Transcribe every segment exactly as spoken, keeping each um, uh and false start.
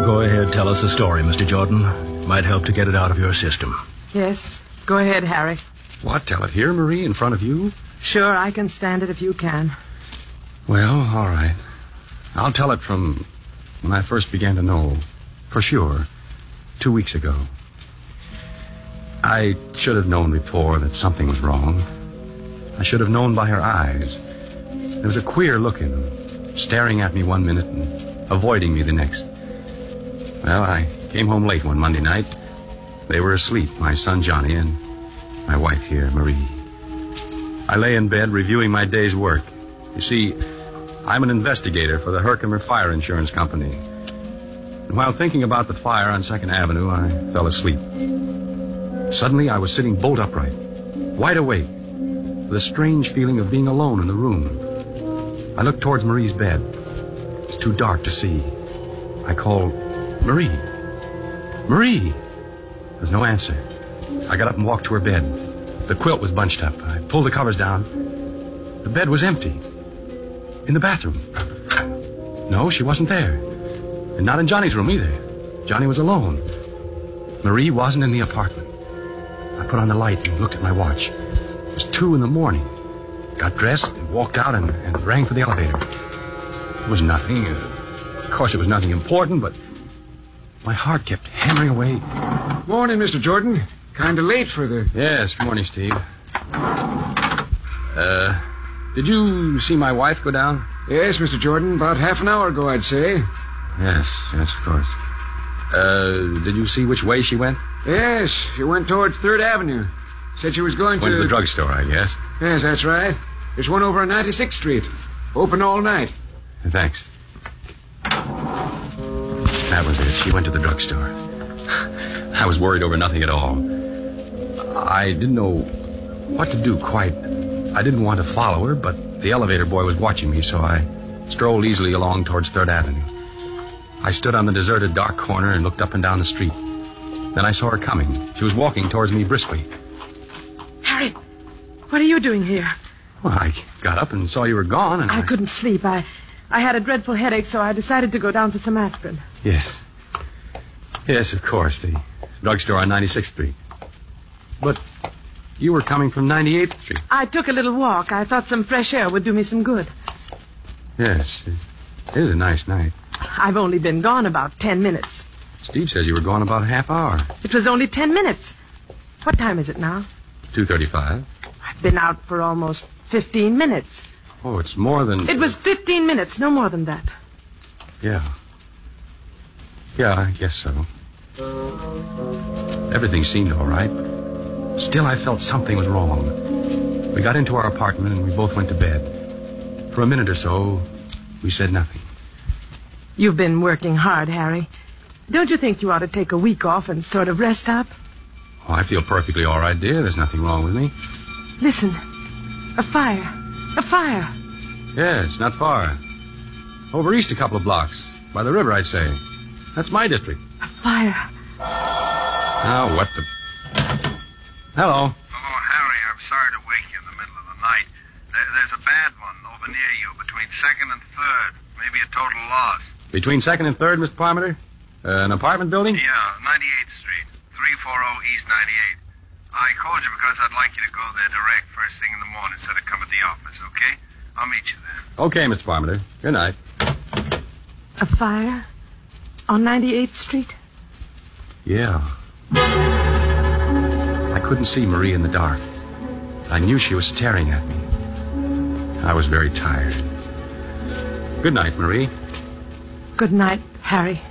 Go ahead, tell us the story, Mister Jordan. Might help to get it out of your system. Yes, go ahead, Harry. What, tell it here, Marie, in front of you? Sure, I can stand it if you can. Well, all right. I'll tell it from when I first began to know, for sure, two weeks ago. I should have known before that something was wrong. I should have known by her eyes. There was a queer look in them, staring at me one minute and avoiding me the next. Well, I came home late one Monday night. They were asleep, my son Johnny and my wife here, Marie. I lay in bed reviewing my day's work. You see, I'm an investigator for the Herkimer Fire Insurance Company. And while thinking about the fire on Second Avenue, I fell asleep. Suddenly, I was sitting bolt upright, wide awake, with a strange feeling of being alone in the room. I looked towards Marie's bed. It was too dark to see. I called, Marie. Marie! There was no answer. I got up and walked to her bed. The quilt was bunched up. I pulled the covers down. The bed was empty. In the bathroom. No, she wasn't there. And not in Johnny's room either. Johnny was alone. Marie wasn't in the apartment. I put on the light and looked at my watch. It was two in the morning. Got dressed and walked out and, and rang for the elevator. It was nothing. Uh, of course, it was nothing important, but my heart kept hammering away. Morning, Mister Jordan. Kind of late for the... Yes, good morning, Steve. Uh, did you see my wife go down? Yes, Mister Jordan. About half an hour ago, I'd say. Yes, yes, of course. Uh, did you see which way she went? Yes, she went towards Third Avenue. Said she was going Went to... to the drugstore, I guess. Yes, that's right. There's one over on ninety-sixth Street. Open all night. Thanks. That was it. She went to the drugstore. I was worried over nothing at all. I didn't know what to do quite. I didn't want to follow her, but the elevator boy was watching me, so I strolled easily along towards Third Avenue. I stood on the deserted dark corner and looked up and down the street. Then I saw her coming. She was walking towards me briskly. Harry, what are you doing here? Well, I got up and saw you were gone, and I, I... couldn't sleep. I, I had a dreadful headache, so I decided to go down for some aspirin. Yes. Yes, of course, the drugstore on ninety-sixth Street. But you were coming from ninety-eighth Street. I took a little walk. I thought some fresh air would do me some good. Yes, it is a nice night. I've only been gone about ten minutes. Steve says you were gone about a half hour. It was only ten minutes. What time is it now? two thirty-five. I've been out for almost fifteen minutes. Oh, it's more than... It was fifteen minutes, no more than that. Yeah. Yeah, I guess so. Everything seemed all right. Still, I felt something was wrong. We got into our apartment and we both went to bed. For a minute or so, we said nothing. You've been working hard, Harry. Don't you think you ought to take a week off and sort of rest up? Oh, I feel perfectly all right, dear. There's nothing wrong with me. Listen. A fire. A fire. Yes, not far. Over east a couple of blocks. By the river, I'd say. That's my district. A fire. Now, what the... Hello. Hello, Harry. I'm sorry to wake you in the middle of the night. There, there's a bad one over near you between second and third. Maybe a total loss. Between second and third, Mister Parmenter? Uh, an apartment building? Yeah, ninety-eighth Street, three forty East ninety-eight. I called you because I'd like you to go there direct first thing in the morning instead of come at the office, okay? I'll meet you there. Okay, Mister Parmenter. Good night. A fire? On ninety-eighth Street? Yeah. I couldn't see Marie in the dark. I knew she was staring at me. I was very tired. Good night, Marie. Good night, Harry.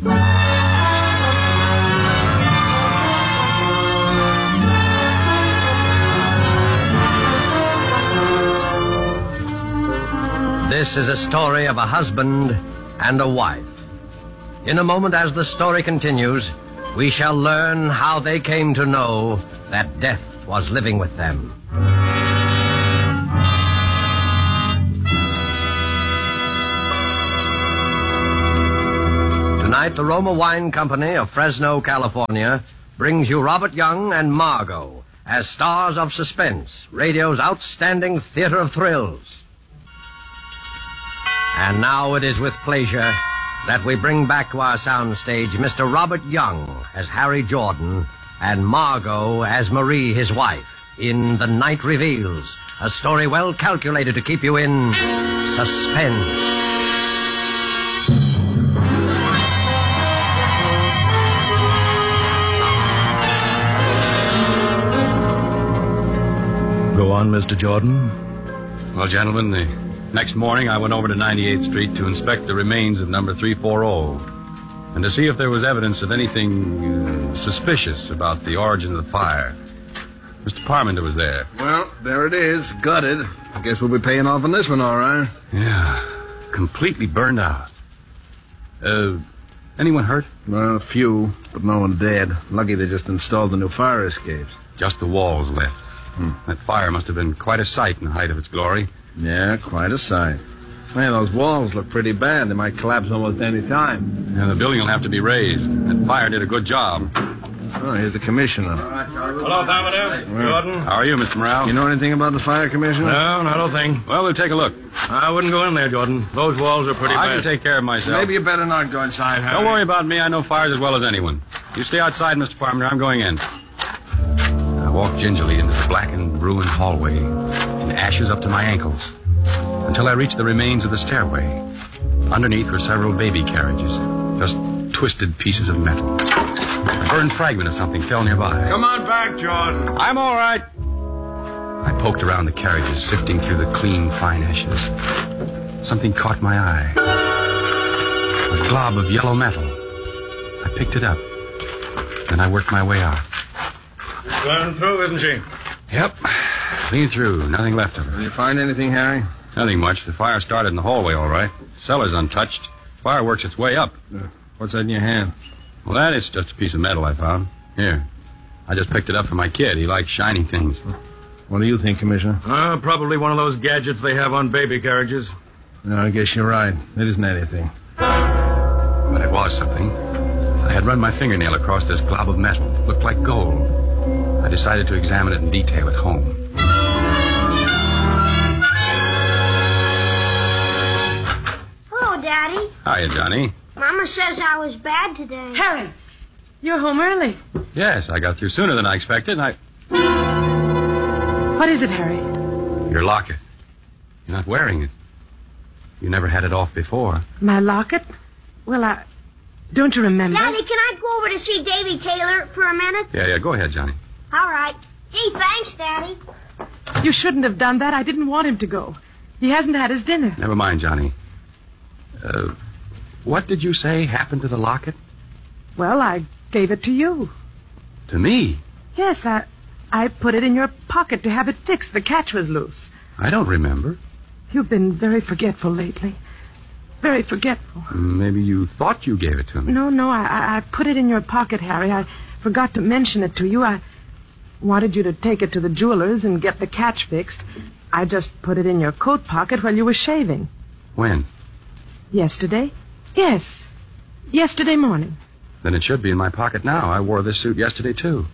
This is a story of a husband and a wife. In a moment, as the story continues, we shall learn how they came to know that death was living with them. Tonight, the Roma Wine Company of Fresno, California, brings you Robert Young and Margot as stars of suspense, radio's outstanding theater of thrills. And now it is with pleasure that we bring back to our soundstage Mister Robert Young as Harry Jordan and Margot as Marie, his wife, in The Night Reveals, a story well calculated to keep you in suspense. Go on, Mister Jordan. Well, gentlemen, the next morning I went over to ninety-eighth Street to inspect the remains of number three forty and to see if there was evidence of anything uh, suspicious about the origin of the fire. Mister Parmenter was there. Well, there it is, gutted. I guess we'll be paying off on this one, all right. Yeah, completely burned out. Uh, anyone hurt? Well, a few, but no one dead. Lucky they just installed the new fire escapes. Just the walls left. Hmm. That fire must have been quite a sight in the height of its glory. Yeah, quite a sight. Man, those walls look pretty bad. They might collapse almost any time. Yeah, the building will have to be raised. That fire did a good job. Oh, here's the commissioner. Hello, Parmenter. Well, Jordan. How are you, Mister Morale? You know anything about the fire, Commissioner? No, not a thing. Well, we'll take a look. I wouldn't go in there, Jordan. Those walls are pretty I bad. can take care of myself. Maybe you better not go inside, Harry. Don't worry about me. I know fires as well as anyone. You stay outside, Mister Parmenter. I'm going in. I walked gingerly into the blackened, ruined hallway, in ashes up to my ankles, until I reached the remains of the stairway. Underneath were several baby carriages, just twisted pieces of metal. A burned fragment of something fell nearby. Come on back, Jordan. I'm all right. I poked around the carriages, sifting through the clean, fine ashes. Something caught my eye. A glob of yellow metal. I picked it up. Then I worked my way out. Gone through, isn't she? Yep. Clean through. Nothing left of her. Did you find anything, Harry? Nothing much. The fire started in the hallway, all right. Cellar's untouched. Fire works its way up. Uh, what's that in your hand? Well, that is just a piece of metal I found. Here. I just picked it up for my kid. He likes shiny things. What do you think, Commissioner? Uh, probably one of those gadgets they have on baby carriages. No, I guess you're right. It isn't anything. But it was something. I had run my fingernail across this glob of metal. It looked like gold. I decided to examine it in detail at home. Hello, Daddy. Hiya, Johnny. Mama says I was bad today. Harry, you're home early. Yes, I got through sooner than I expected, and I... What is it, Harry? Your locket. You're not wearing it. You never had it off before. My locket? Well, I... Don't you remember? Daddy, can I go over to see Davy Taylor for a minute? Yeah, yeah, go ahead, Johnny. All right. Gee, thanks, Daddy. You shouldn't have done that. I didn't want him to go. He hasn't had his dinner. Never mind, Johnny. Uh, what did you say happened to the locket? Well, I gave it to you. To me? Yes, I... I put it in your pocket to have it fixed. The catch was loose. I don't remember. You've been very forgetful lately. Very forgetful. Maybe you thought you gave it to me. No, no, I, I, I put it in your pocket, Harry. I forgot to mention it to you. I wanted you to take it to the jeweler's and get the catch fixed. I just put it in your coat pocket while you were shaving. When? Yesterday? Yes. Yesterday morning. Then it should be in my pocket now. I wore this suit yesterday, too.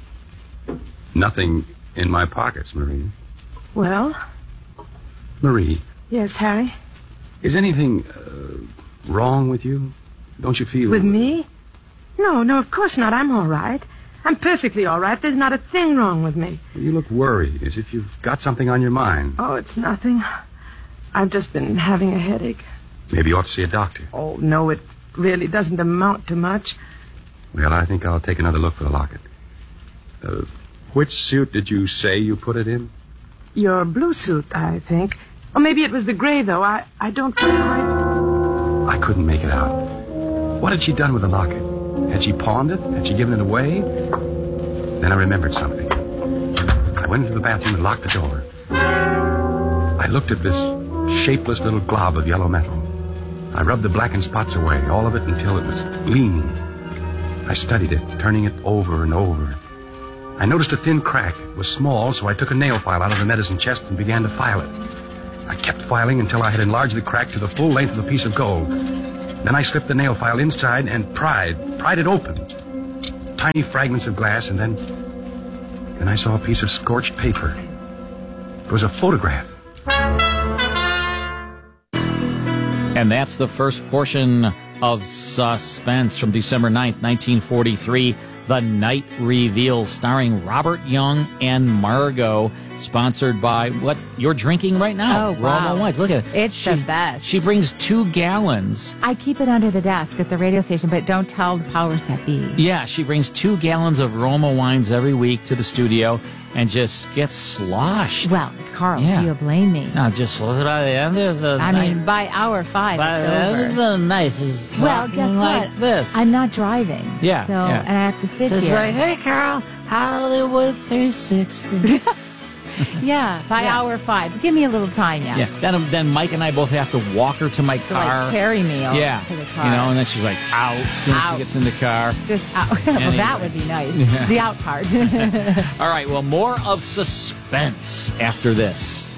Nothing in my pockets, Marie. Well? Marie. Yes, Harry? Is anything uh, wrong with you? Don't you feel... With me? No, no, of course not. I'm all right. I'm perfectly all right. There's not a thing wrong with me. You look worried, as if you've got something on your mind. Oh, it's nothing. I've just been having a headache. Maybe you ought to see a doctor. Oh, no, it really doesn't amount to much. Well, I think I'll take another look for the locket. Uh, which suit did you say you put it in? Your blue suit, I think. Or maybe it was the gray, though. I, I don't quite... I couldn't make it out. What had she done with the locket? Had she pawned it? Had she given it away? Then I remembered something. I went into the bathroom and locked the door. I looked at this shapeless little glob of yellow metal. I rubbed the blackened spots away, all of it until it was gleaming. I studied it, turning it over and over. I noticed a thin crack. It was small, so I took a nail file out of the medicine chest and began to file it. I kept filing until I had enlarged the crack to the full length of a piece of gold. Then I slipped the nail file inside and pried, pried it open. Tiny fragments of glass, and then... Then I saw a piece of scorched paper. It was a photograph. And that's the first portion of suspense from December ninth, nineteen forty-three. The Night Reveal, starring Robert Young and Margot, sponsored by what you're drinking right now. Oh, wow. Roma Wines. Look at it. It's she, the best. She brings two gallons. I keep it under the desk at the radio station, but don't tell the powers that be. Yeah, she brings two gallons of Roma Wines every week to the studio and just gets sloshed. Well, Carl, Yeah. do you blame me? Now, just by the end of the I night. mean, by hour five, by it's the end over. of the night is Well, guess like what? this. I'm not driving. Yeah, So, yeah. and I have to sit It's here. like, hey, Carl, Hollywood three sixty. yeah, by Yeah. hour five. Give me a little time yet. Yeah. Then, then Mike and I both have to walk her to my To, car. like, carry me over yeah. to the car. You know, and then she's like, out as soon as Out. she gets in the car. Just out. well, Anyway. that would be nice. Yeah. The out part. All right, well, more of suspense after this.